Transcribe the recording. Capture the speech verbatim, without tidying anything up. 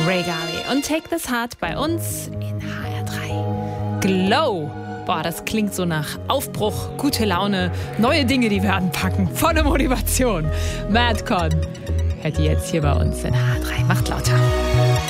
Ray Garvey und Take This Heart bei uns in H R drei. Glow. Boah, das klingt so nach Aufbruch, gute Laune, neue Dinge, die wir anpacken, volle Motivation. Madcon hört ihr jetzt hier bei uns in H R drei. Macht lauter.